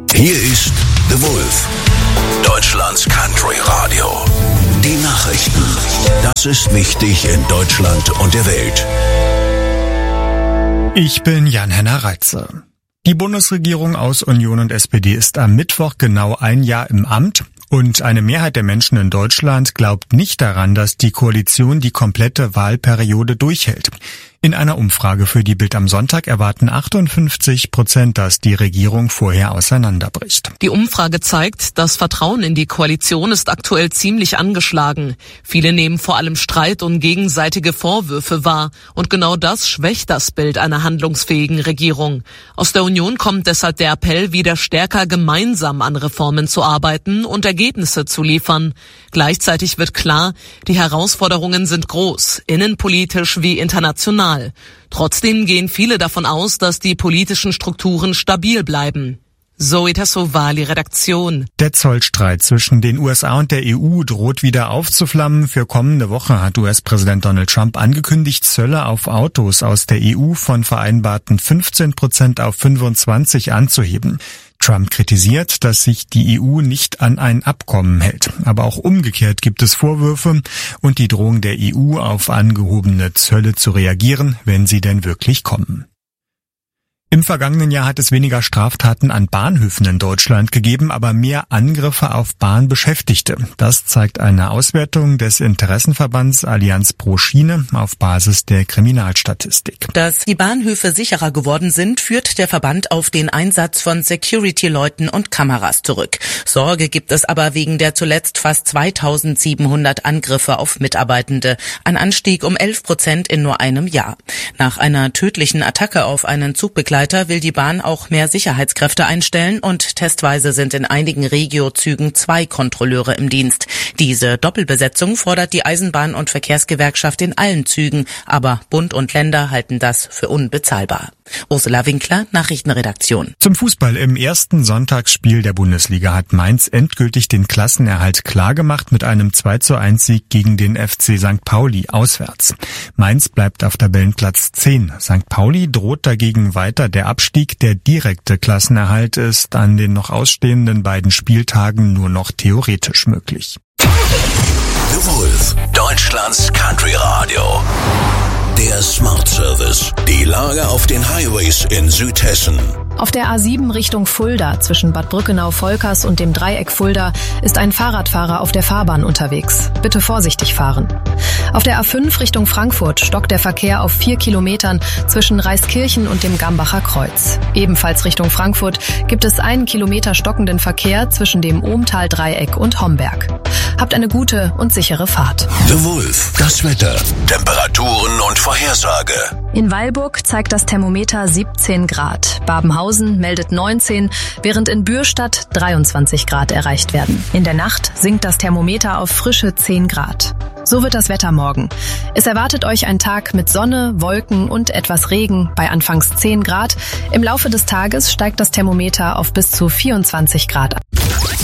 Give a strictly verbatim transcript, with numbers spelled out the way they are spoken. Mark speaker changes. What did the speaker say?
Speaker 1: Hier ist The Wolf, Deutschlands Country Radio. Die Nachrichten. Das ist wichtig in Deutschland und der Welt.
Speaker 2: Ich bin Jan-Henner Reitze. Die Bundesregierung aus Union und S P D ist am Mittwoch genau ein Jahr im Amt. Und eine Mehrheit der Menschen in Deutschland glaubt nicht daran, dass die Koalition die komplette Wahlperiode durchhält. In einer Umfrage für die Bild am Sonntag erwarten achtundfünfzig Prozent, dass die Regierung vorher auseinanderbricht.
Speaker 3: Die Umfrage zeigt, das Vertrauen in die Koalition ist aktuell ziemlich angeschlagen. Viele nehmen vor allem Streit und gegenseitige Vorwürfe wahr. Und genau das schwächt das Bild einer handlungsfähigen Regierung. Aus der Union kommt deshalb der Appell, wieder stärker gemeinsam an Reformen zu arbeiten und Ergebnisse zu liefern. Gleichzeitig wird klar, die Herausforderungen sind groß, innenpolitisch wie international. Trotzdem gehen viele davon aus, dass die politischen Strukturen stabil bleiben. Zoe Tassovali, Redaktion.
Speaker 2: Der Zollstreit zwischen den U S A und der E U droht wieder aufzuflammen. Für kommende Woche hat U S-Präsident Donald Trump angekündigt, Zölle auf Autos aus der E U von vereinbarten fünfzehn Prozent auf fünfundzwanzig anzuheben. Trump kritisiert, dass sich die E U nicht an ein Abkommen hält. Aber auch umgekehrt gibt es Vorwürfe und die Drohung der E U, auf angehobene Zölle zu reagieren, wenn sie denn wirklich kommen. Im vergangenen Jahr hat es weniger Straftaten an Bahnhöfen in Deutschland gegeben, aber mehr Angriffe auf Bahnbeschäftigte. Das zeigt eine Auswertung des Interessenverbands Allianz pro Schiene auf Basis der Kriminalstatistik.
Speaker 4: Dass die Bahnhöfe sicherer geworden sind, führt der Verband auf den Einsatz von Security-Leuten und Kameras zurück. Sorge gibt es aber wegen der zuletzt fast zweitausendsiebenhundert Angriffe auf Mitarbeitende. Ein Anstieg um elf Prozent in nur einem Jahr. Nach einer tödlichen Attacke auf einen Zugbegleiter will die Bahn auch mehr Sicherheitskräfte einstellen und testweise sind in einigen Regio-Zügen zwei Kontrolleure im Dienst. Diese Doppelbesetzung fordert die Eisenbahn- und Verkehrsgewerkschaft in allen Zügen, aber Bund und Länder halten das für unbezahlbar. Ursula Winkler, Nachrichtenredaktion.
Speaker 2: Zum Fußball. Im ersten Sonntagsspiel der Bundesliga hat Mainz endgültig den Klassenerhalt klargemacht mit einem zwei zu eins Sieg gegen den F C Sankt Pauli auswärts. Mainz bleibt auf Tabellenplatz zehn. Sankt Pauli droht dagegen weiter der Abstieg. Der direkte Klassenerhalt ist an den noch ausstehenden beiden Spieltagen nur noch theoretisch möglich.
Speaker 1: The Wolf, Deutschlands Country Radio. Der Smart Service. Die Lage auf den Highways in Südhessen.
Speaker 5: Auf der A sieben Richtung Fulda zwischen Bad Brückenau-Volkers und dem Dreieck Fulda ist ein Fahrradfahrer auf der Fahrbahn unterwegs. Bitte vorsichtig fahren. Auf der A fünf Richtung Frankfurt stockt der Verkehr auf vier Kilometern zwischen Reiskirchen und dem Gambacher Kreuz. Ebenfalls Richtung Frankfurt gibt es einen Kilometer stockenden Verkehr zwischen dem Ohmtal-Dreieck und Homberg. Habt eine gute und sichere Fahrt.
Speaker 1: The Wolf, das Wetter, Temperaturen und Vorhersage.
Speaker 5: In Weilburg zeigt das Thermometer siebzehn Grad. Babenhausen meldet neunzehn, während in Bürstadt dreiundzwanzig Grad erreicht werden. In der Nacht sinkt das Thermometer auf frische zehn Grad. So wird das Wetter morgen. Es erwartet euch ein Tag mit Sonne, Wolken und etwas Regen bei anfangs zehn Grad. Im Laufe des Tages steigt das Thermometer auf bis zu vierundzwanzig Grad.